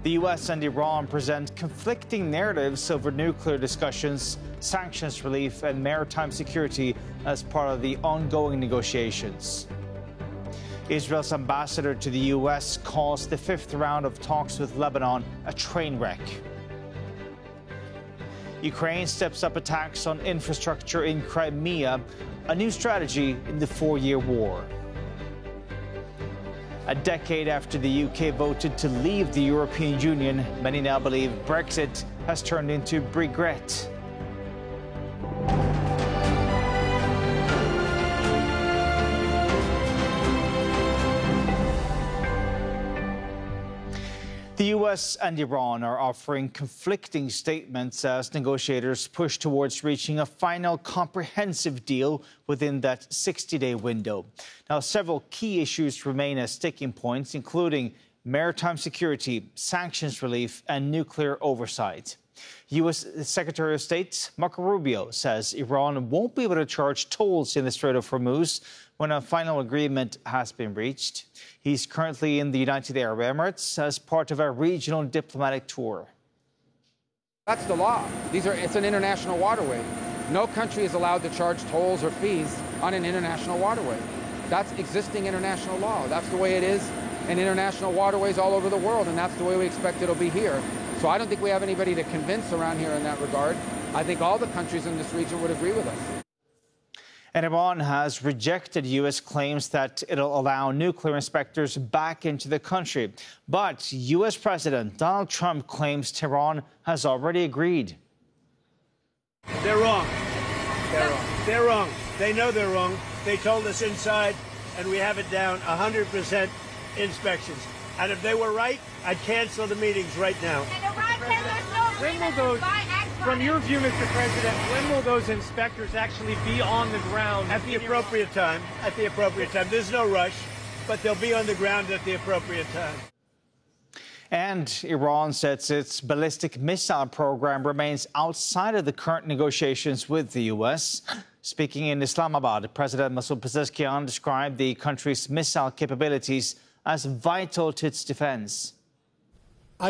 The US and Iran present conflicting narratives over nuclear discussions, sanctions relief, and maritime security as part of the ongoing negotiations. Israel's ambassador to the US calls the fifth round of talks with Lebanon a train wreck. Ukraine steps up attacks on infrastructure in Crimea, a new strategy in the four-year war. A decade after the UK voted to leave the European Union, many now believe Brexit has turned into regret. The US and Iran are offering conflicting statements as negotiators push towards reaching a final comprehensive deal within that 60-day window. Now, several key issues remain as sticking points, including maritime security, sanctions relief, and nuclear oversight. U.S. Secretary of State Marco Rubio says Iran won't be able to charge tolls in the Strait of Hormuz when a final agreement has been reached. He's currently in the United Arab Emirates as part of a regional diplomatic tour. That's the law. It's an international waterway. No country is allowed to charge tolls or fees on an international waterway. That's existing international law. That's the way it is in international waterways all over the world, and that's the way we expect it'll be here. So I don't think we have anybody to convince around here in that regard. I think all the countries in this region would agree with us. And Iran has rejected U.S. claims that it'll allow nuclear inspectors back into the country. But U.S. President Donald Trump claims Tehran has already agreed. They're wrong. They're wrong. They're wrong. They know they're wrong. They told us inside, and we have it down 100% inspections. And if they were right, I'd cancel the meetings right now. When will those, from your view, Mr. President, when will those inspectors actually be on the ground? At the appropriate time. At the appropriate time. There's no rush, but they'll be on the ground at the appropriate time. And Iran says its ballistic missile program remains outside of the current negotiations with the U.S. Speaking in Islamabad, President Masoud Pezeshkian described the country's missile capabilities as vital to its defense. I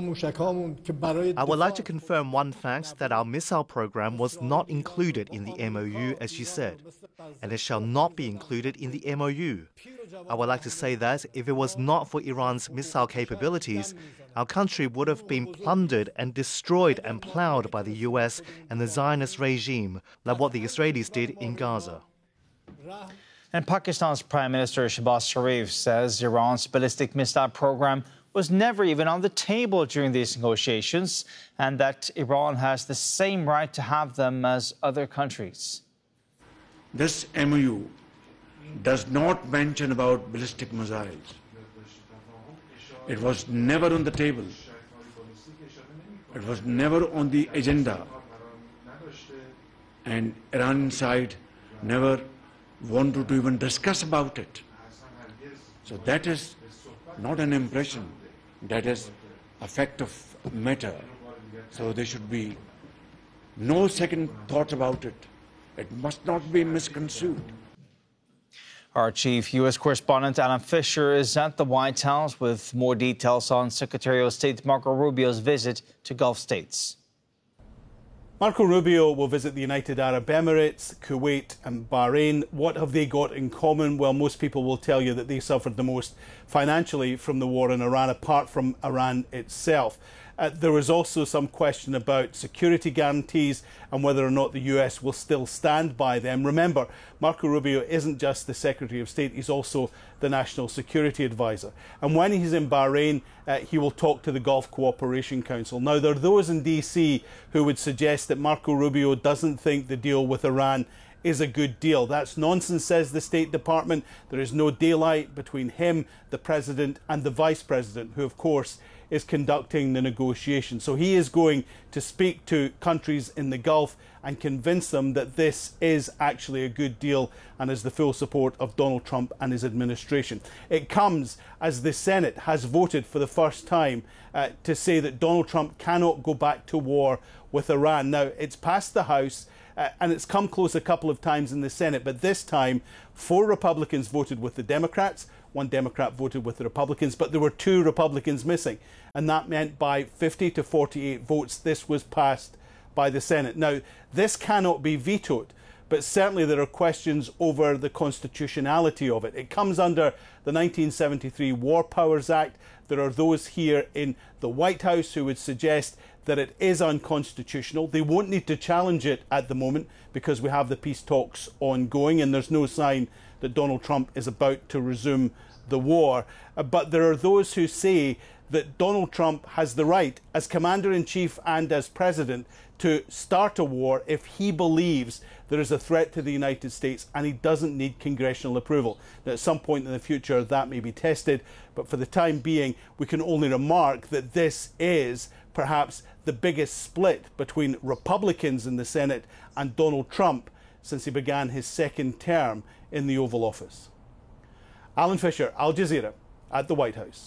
would like to confirm one fact, that our missile program was not included in the MOU, as you said, and it shall not be included in the MOU. I would like to say that if it was not for Iran's missile capabilities, our country would have been plundered and destroyed and plowed by the US and the Zionist regime, like what the Israelis did in Gaza. And Pakistan's Prime Minister Shehbaz Sharif says Iran's ballistic missile program was never even on the table during these negotiations, and that Iran has the same right to have them as other countries. This MOU does not mention about ballistic missiles. It was never on the table. It was never on the agenda. And Iran side never wanted to even discuss about it. So that is not an impression. That is a fact of matter. So there should be no second thought about it. It must not be misconstrued. Our chief U.S. correspondent Alan Fisher is at the White House with more details on Secretary of State Marco Rubio's visit to Gulf states. Marco Rubio will visit the United Arab Emirates, Kuwait and Bahrain. What have they got in common? Well, most people will tell you that they suffered the most financially from the war in Iran, apart from Iran itself. There was also some question about security guarantees and whether or not the US will still stand by them. Remember, Marco Rubio isn't just the Secretary of State, he's also the National Security Advisor. And when he's in Bahrain, he will talk to the Gulf Cooperation Council. Now, there are those in DC who would suggest that Marco Rubio doesn't think the deal with Iran is a good deal. That's nonsense, says the State Department. There is no daylight between him, the President, and the Vice President, who, of course, is conducting the negotiation. So he is going to speak to countries in the Gulf and convince them that this is actually a good deal and has the full support of Donald Trump and his administration. It comes as the Senate has voted for the first time to say that Donald Trump cannot go back to war with Iran. Now, it's passed the House and it's come close a couple of times in the Senate, but this time 4 Republicans voted with the Democrats, one Democrat voted with the Republicans, but there were 2 Republicans missing. And that meant by 50 to 48 votes, this was passed by the Senate. Now, this cannot be vetoed, but certainly there are questions over the constitutionality of it. It comes under the 1973 War Powers Act. There are those here in the White House who would suggest that it is unconstitutional. They won't need to challenge it at the moment because we have the peace talks ongoing and there's no sign that Donald Trump is about to resume the war. But there are those who say that Donald Trump has the right, as Commander-in-Chief and as President, to start a war if he believes there is a threat to the United States and he doesn't need congressional approval. Now, at some point in the future, that may be tested, but for the time being, we can only remark that this is perhaps the biggest split between Republicans in the Senate and Donald Trump since he began his second term in the Oval Office. Alan Fisher, Al Jazeera, at the White House.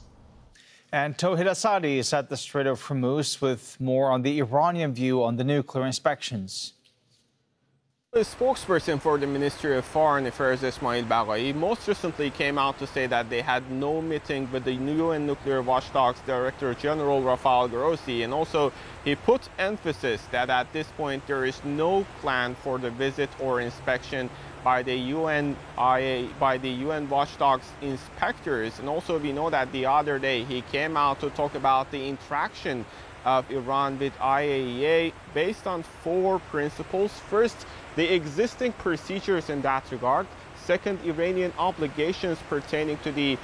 And Tauhid Assadi is at the Strait of Hormuz with more on the Iranian view on the nuclear inspections. The spokesperson for the Ministry of Foreign Affairs, Ismail Baghai, most recently came out to say that they had no meeting with the UN Nuclear Watchdog's Director General Rafael Grossi, and also he put emphasis that at this point there is no plan for the visit or inspection by the UN Watchdog's inspectors. And also we know that the other day he came out to talk about the interaction of Iran with IAEA based on 4 principles. First, the existing procedures in that regard. Second, Iranian obligations pertaining to the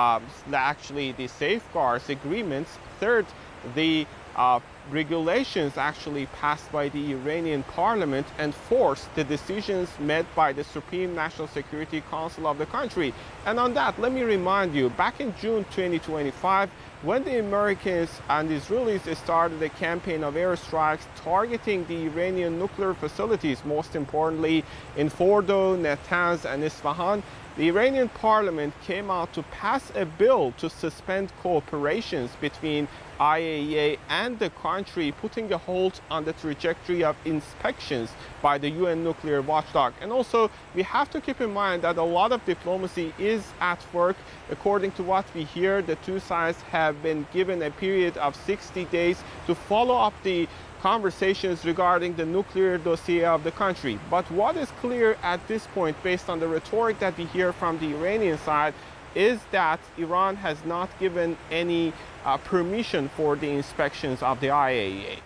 the safeguards agreements. Third, the regulations actually passed by the Iranian parliament. And fourth, the decisions made by the Supreme National Security Council of the country. And on that, let me remind you, back in June 2025, when the Americans and Israelis started a campaign of airstrikes targeting the Iranian nuclear facilities, most importantly in Fordo, Natanz, and Isfahan, the Iranian parliament came out to pass a bill to suspend cooperations between IAEA and the country, putting a halt on the trajectory of inspections by the UN nuclear watchdog. And also, we have to keep in mind that a lot of diplomacy is at work. According to what we hear, the 2 sides have been given a period of 60 days to follow up the conversations regarding the nuclear dossier of the country. But what is clear at this point, based on the rhetoric that we hear from the Iranian side, is that Iran has not given any permission for the inspections of the IAEA.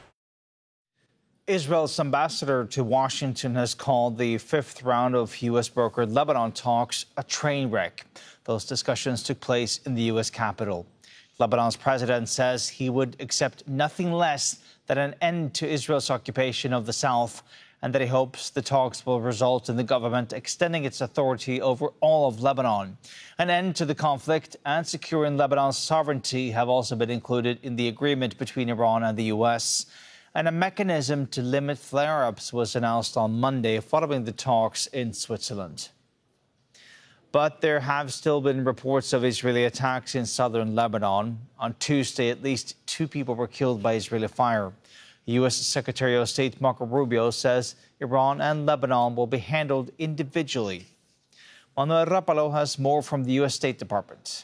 Israel's ambassador to Washington has called the 5th round of U.S.-brokered Lebanon talks a train wreck. Those discussions took place in the U.S. Capitol. Lebanon's president says he would accept nothing less than an end to Israel's occupation of the South, and that he hopes the talks will result in the government extending its authority over all of Lebanon. An end to the conflict and securing Lebanon's sovereignty have also been included in the agreement between Iran and the U.S., and a mechanism to limit flare-ups was announced on Monday following the talks in Switzerland. But there have still been reports of Israeli attacks in southern Lebanon. On Tuesday, at least 2 people were killed by Israeli fire. U.S. Secretary of State Marco Rubio says Iran and Lebanon will be handled individually. Manuel Rapalo has more from the U.S. State Department.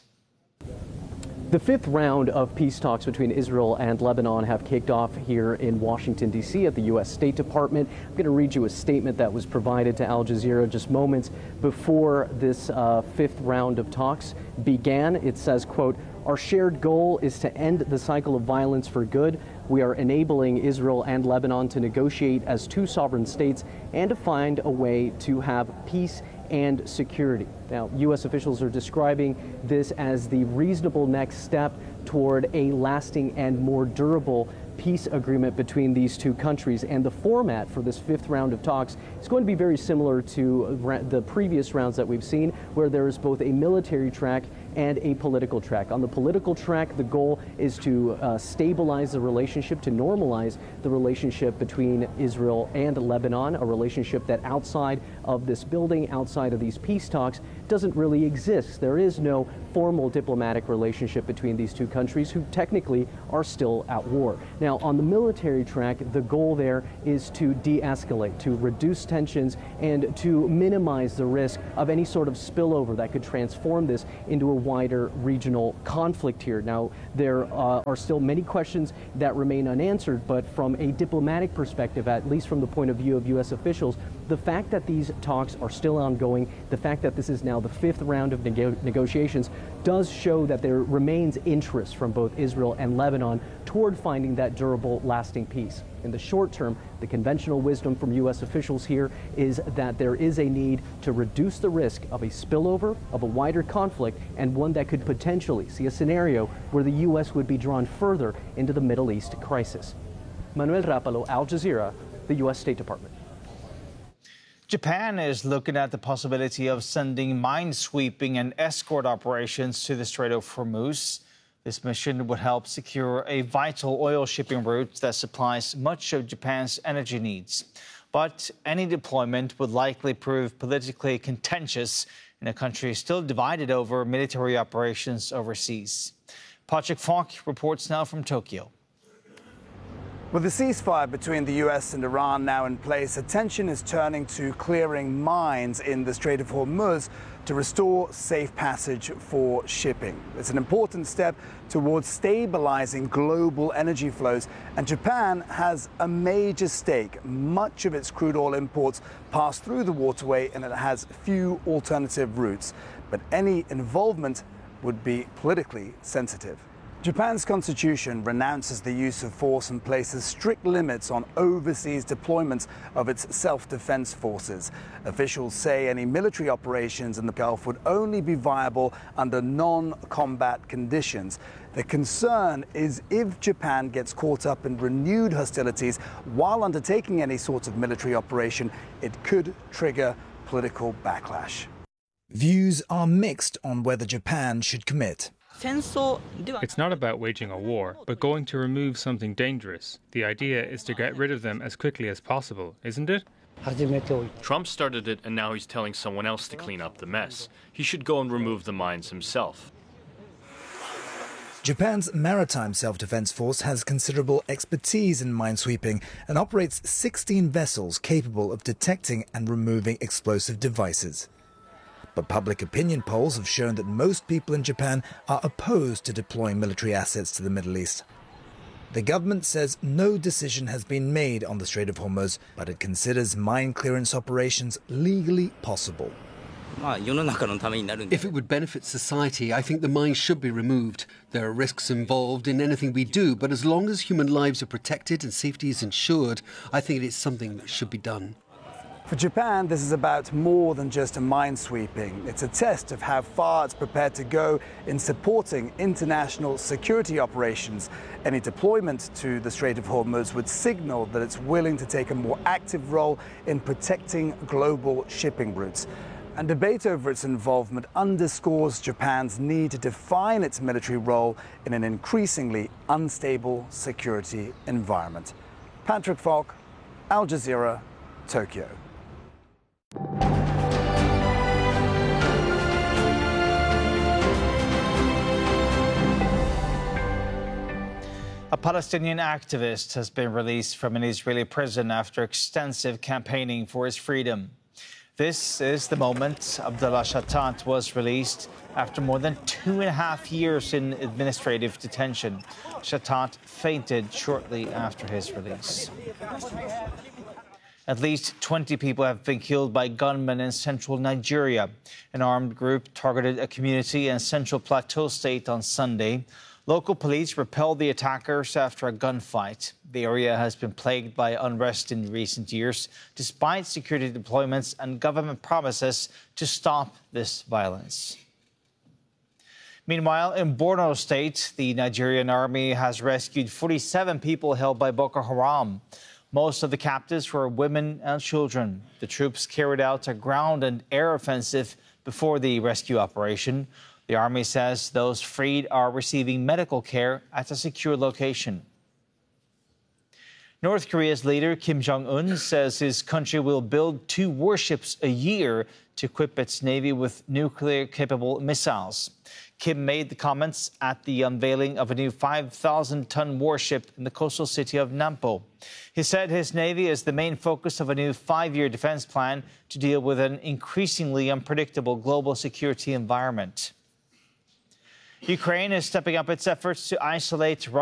The 5th round of peace talks between Israel and Lebanon have kicked off here in Washington, D.C. at the U.S. State Department. I'm going to read you a statement that was provided to Al Jazeera just moments before this 5th round of talks began. It says, quote, "Our shared goal is to end the cycle of violence for good. We are enabling Israel and Lebanon to negotiate as 2 sovereign states and to find a way to have peace and security." Now, U.S. officials are describing this as the reasonable next step toward a lasting and more durable peace agreement between these 2 countries. And the format for this 5th round of talks is going to be very similar to the previous rounds that we've seen, where there is both a military track and a political track. On the political track, the goal is to stabilize the relationship, to normalize the relationship between Israel and Lebanon, a relationship that outside of this building outside of these peace talks doesn't really exist. There is no formal diplomatic relationship between these two countries who technically are still at war. Now, on the military track, the goal there is to de-escalate, to reduce tensions, and to minimize the risk of any sort of spillover that could transform this into a wider regional conflict here. Now, there are still many questions that remain unanswered, but from a diplomatic perspective, at least from the point of view of U.S. officials, the fact that these talks are still ongoing, the fact that this is now the fifth round of negotiations, does show that there remains interest from both Israel and Lebanon toward finding that durable, lasting peace. In the short term, the conventional wisdom from U.S. officials here is that there is a need to reduce the risk of a spillover, of a wider conflict, and one that could potentially see a scenario where the U.S. would be drawn further into the Middle East crisis. Manuel Rapalo, Al Jazeera, the U.S. State Department. Japan is looking at the possibility of sending minesweeping and escort operations to the Strait of Hormuz. This mission would help secure a vital oil shipping route that supplies much of Japan's energy needs. But any deployment would likely prove politically contentious in a country still divided over military operations overseas. Patrick Falk reports now from Tokyo. With the ceasefire between the U.S. and Iran now in place, attention is turning to clearing mines in the Strait of Hormuz to restore safe passage for shipping. It's an important step towards stabilizing global energy flows, and Japan has a major stake. Much of its crude oil imports pass through the waterway, and it has few alternative routes. But any involvement would be politically sensitive. Japan's constitution renounces the use of force and places strict limits on overseas deployments of its self-defense forces. Officials say any military operations in the Gulf would only be viable under non-combat conditions. The concern is if Japan gets caught up in renewed hostilities while undertaking any sort of military operation, it could trigger political backlash. Views are mixed on whether Japan should commit. It's not about waging a war, but going to remove something dangerous. The idea is to get rid of them as quickly as possible, isn't it? Trump started it, and now he's telling someone else to clean up the mess. He should go and remove the mines himself. Japan's Maritime Self-Defense Force has considerable expertise in minesweeping and operates 16 vessels capable of detecting and removing explosive devices. But public opinion polls have shown that most people in Japan are opposed to deploying military assets to the Middle East. The government says no decision has been made on the Strait of Hormuz, but it considers mine clearance operations legally possible. If it would benefit society, I think the mines should be removed. There are risks involved in anything we do, but as long as human lives are protected and safety is ensured, I think it is something that should be done. For Japan, this is about more than just a minesweeping. It's a test of how far it's prepared to go in supporting international security operations. Any deployment to the Strait of Hormuz would signal that it's willing to take a more active role in protecting global shipping routes. And debate over its involvement underscores Japan's need to define its military role in an increasingly unstable security environment. Patrick Falk, Al Jazeera, Tokyo. A Palestinian activist has been released from an Israeli prison after extensive campaigning for his freedom. This is the moment Abdullah Shatat was released after more than 2.5 years in administrative detention. Shatat fainted shortly after his release. At least 20 people have been killed by gunmen in central Nigeria. An armed group targeted a community in Central Plateau State on Sunday. Local police repelled the attackers after a gunfight. The area has been plagued by unrest in recent years, despite security deployments and government promises to stop this violence. Meanwhile, in Borno State, the Nigerian army has rescued 47 people held by Boko Haram. Most of the captives were women and children. The troops carried out a ground and air offensive before the rescue operation. The army says those freed are receiving medical care at a secure location. North Korea's leader, Kim Jong-un, says his country will build 2 warships a year to equip its navy with nuclear-capable missiles. Kim made the comments at the unveiling of a new 5,000-ton warship in the coastal city of Nampo. He said his navy is the main focus of a new 5-year defense plan to deal with an increasingly unpredictable global security environment. Ukraine is stepping up its efforts to isolate